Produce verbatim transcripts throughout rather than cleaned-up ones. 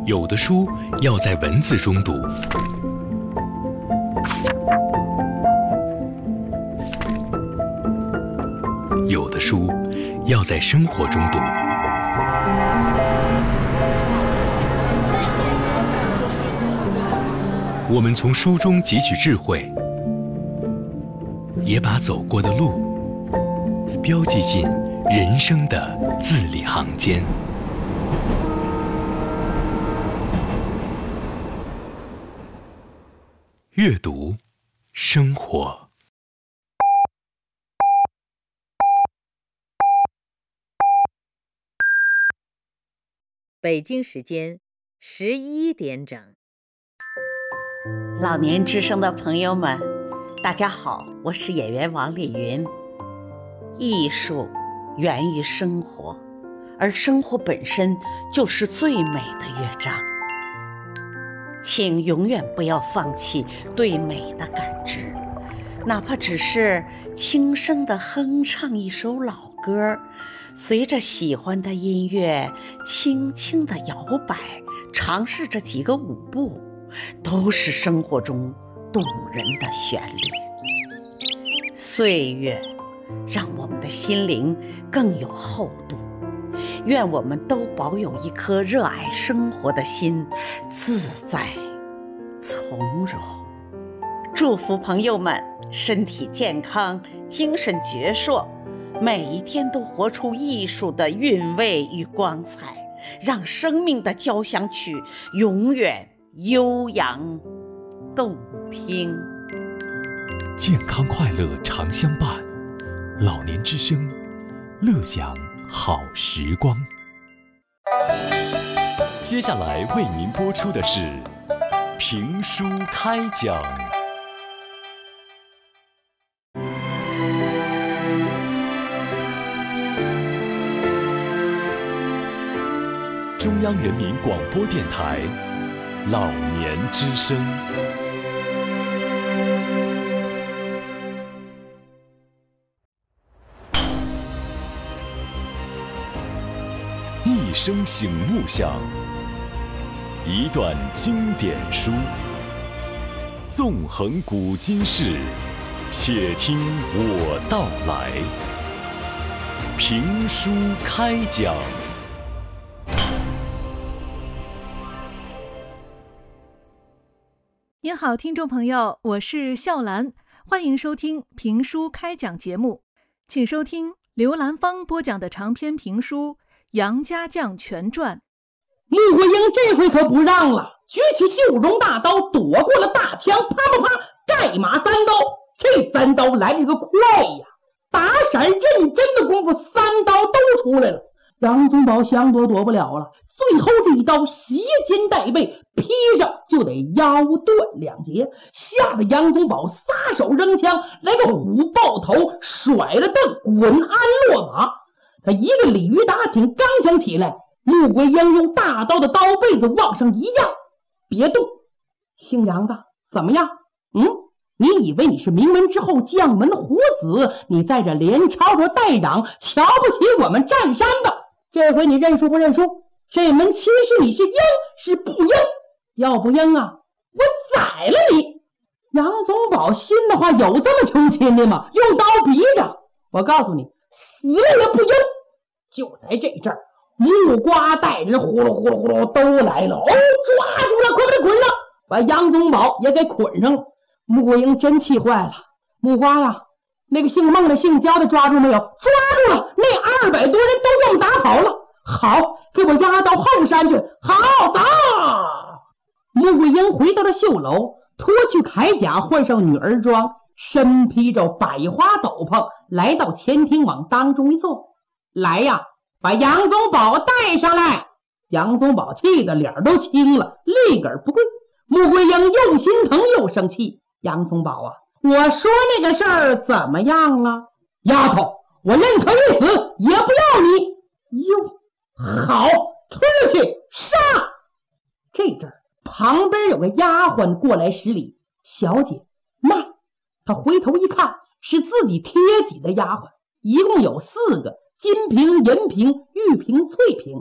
有的书要在文字中读，有的书要在生活中读。我们从书中汲取智慧，也把走过的路标记进人生的字里行间。阅读，生活。 北京时间十一点整。 老年之声的朋友们，大家好，我是演员王丽云。艺术源于生活，而生活本身就是最美的乐章。请永远不要放弃对美的感知，哪怕只是轻声地哼唱一首老歌，随着喜欢的音乐轻轻地摇摆，尝试着几个舞步，都是生活中动人的旋律。岁月让我们的心灵更有厚度，愿我们都保有一颗热爱生活的心，自在从容。祝福朋友们身体健康，精神矍铄，每一天都活出艺术的韵味与光彩，让生命的交响曲永远悠扬动听。 健康快乐常相伴，老年之声，乐享好时光。 接下来为您播出的是评书开讲。中央人民广播电台老年之声。一声醒目响，一段经典书，纵横古今事，且听我道来。评书开讲。 您好，听众朋友，我是笑兰，欢迎收听评书开讲节目，请收听刘兰芳播讲的长篇评书《杨家将全传》。 穆桂英这回可不让了，举起绣绒大刀，躲过了大枪，啪啪啪，盖马三刀。这三刀来这个快呀，打闪认真的功夫，三刀都出来了。杨宗保想躲躲不了了，最后这一刀斜肩带背，劈上就得腰断两截，吓得杨宗保撒手扔枪，来个虎抱头，甩了凳，滚鞍落马。他一个鲤鱼打挺，刚想起来，穆桂英用大刀的刀背子往上一压，别动，姓杨的怎么样？嗯，你以为你是名门之后将门虎子，你在这连吵着带嚷，瞧不起我们占山吧？这回你认输不认输？这门亲事你是应是不应？要不应啊，我宰了你！杨宗保心的话，有这么求亲的吗？用刀逼着，我告诉你，死了也不应。就在这阵儿，木瓜带人呼噜呼噜呼噜都来了，哦，抓住了，快把他捆上，把杨宗保也给捆上了。穆桂英真气坏了，木瓜呀，那个姓孟的姓焦的抓住没有？抓住了，那二百多人都让打跑了。好，给我押到后山去。好，走。穆桂英回到了绣楼，脱去铠甲，换上女儿装，身披着百花斗篷，来到前厅往当中一坐。来呀，把杨宗保带上来。杨宗保气得脸都青了，立个儿不跪。穆桂英又心疼又生气。杨宗保啊，我说那个事儿怎么样啊？丫头，我认可一死，也不要你。哟，好，推了去，杀！这阵儿旁边有个丫鬟过来施礼，小姐慢。他回头一看，是自己贴己的丫鬟，一共有四个，金瓶、银瓶、玉瓶、翠瓶。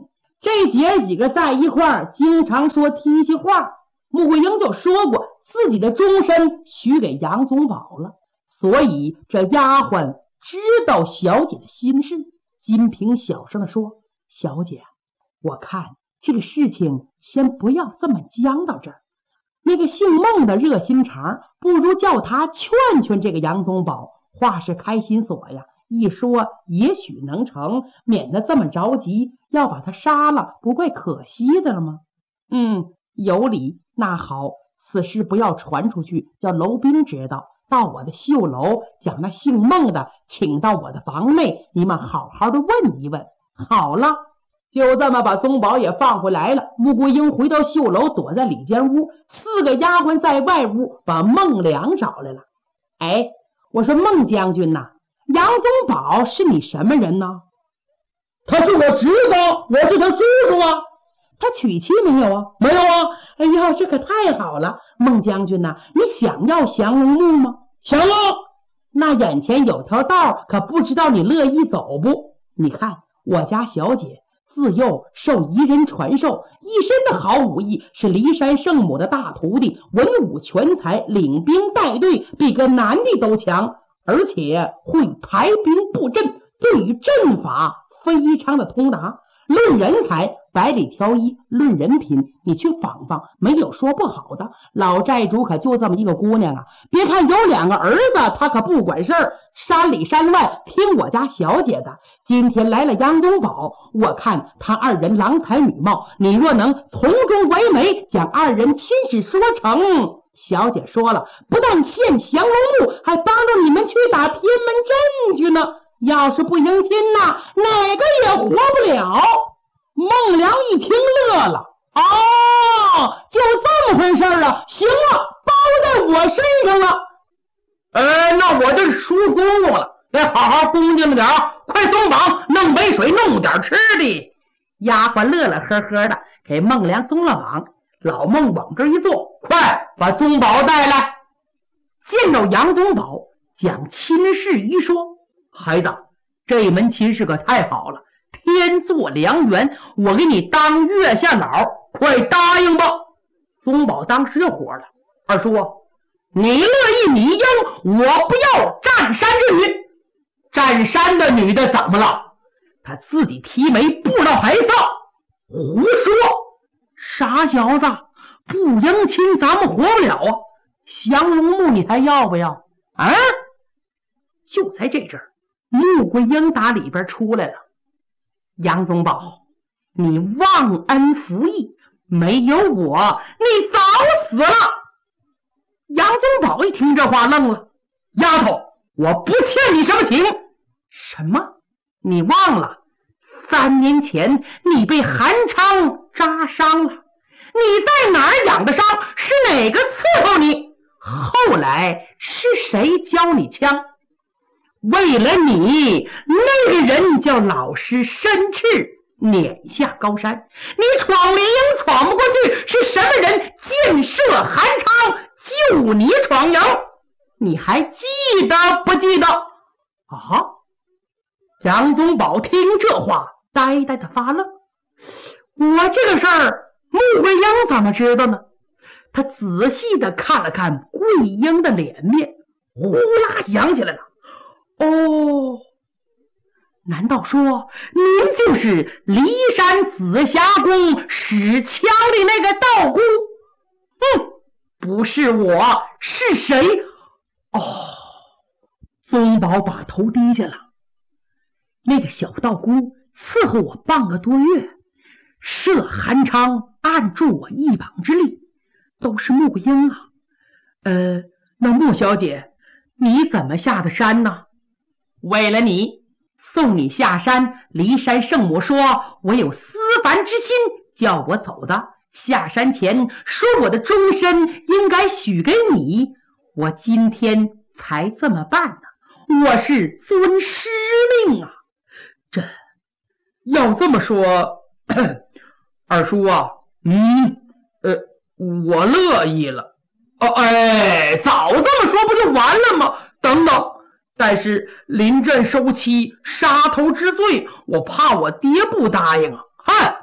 这姐儿几个在一块儿经常说提携话，穆桂英就说过自己的终身许给杨宗保了，所以这丫鬟知道小姐的心事。金瓶小声地说：小姐，我看这个事情先不要这么僵到这儿，那个姓孟的热心肠，不如叫他劝劝这个杨宗保，话是开心锁呀，一说也许能成，免得这么着急要把他杀了，不怪可惜的了吗？嗯，有理。那好，此事不要传出去，叫楼兵知道，到我的绣楼将那姓孟的请到我的房内，你们好好的问一问。好了，就这么把宗保也放回来了。穆桂英回到绣楼，躲在里间屋，四个丫鬟在外屋把孟良找来了。哎，我说孟将军呐，杨宗保是你什么人呢？他是我侄子，我是他叔叔啊。他娶妻没有啊？没有啊。哎呀，这可太好了。孟将军呐，你想要降龙木吗？想要。那眼前有条道，可不知道你乐意走不？你看我家小姐自幼受彝人传授，一身的好武艺，是骊山圣母的大徒弟，文武全才，领兵带队比个男的都强，而且会排兵布阵，对于阵法非常的通达。论人才，百里挑一；论人品，你去访访，没有说不好的。老寨主可就这么一个姑娘啊，别看有两个儿子，他可不管事儿，山里山外听我家小姐的。今天来了杨宗保，我看他二人郎才女貌，你若能从中为媒，将二人亲事说成，小姐说了，不但献降龙木，还帮助你们去打天门阵去呢。要是不迎亲呐，哪个也活不了。孟良一听乐了，哦，就这么回事啊，行了，包在我身上了。呃，那我就是输公公了，得好好恭敬点，快松绑，弄杯水，弄点吃的。丫鬟乐乐呵呵的给孟良松了绑，老孟往这一坐，快把宗保带来。见到杨宗保，将亲事一说，孩子，这门亲事可太好了，天作良缘，我给你当月下老，快答应吧。宗保当时就火了，二叔，你乐意你应，我不要占山之女。占山的女的怎么了？她自己提媒，不知道还臊。胡说，傻小子，不迎亲咱们活不了啊。降龙木你还要不要啊？就在这阵儿，穆桂英打里边出来了。杨宗保，你忘恩负义，没有我你早死了。杨宗保一听这话愣了，丫头，我不欠你什么情。什么？你忘了三年前你被韩昌扎伤了，你在哪儿养的伤？是哪个伺候你？后来是谁教你枪？为了你，那个人叫老师申赤，撵下高山。你闯灵营闯不过去，是什么人箭射韩昌，救你闯营？你还记得不记得？啊！杨宗保听这话，呆呆的发愣。我这个事儿，穆桂英怎么知道呢？他仔细的看了看桂英的脸面，呼啦扬起来了。哦，难道说您就是骊山紫霞宫使枪的那个道姑？嗯，不是我，是谁？哦，宗保把头低下了。那个小道姑伺候我半个多月，射韩昌，按住我一膀之力，都是穆桂英啊。呃，那穆小姐，你怎么下的山呢？为了你，送你下山。骊山圣母说我有思凡之心，叫我走的。下山前说我的终身应该许给你，我今天才这么办呢。我是遵师命啊。这要这么说，二叔啊，嗯，呃，我乐意了。哦，哎，早这么说不就完了吗？等等。但是临阵收妻，杀头之罪，我怕我爹不答应啊！嗨，包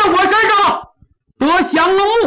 我身上得降龙木。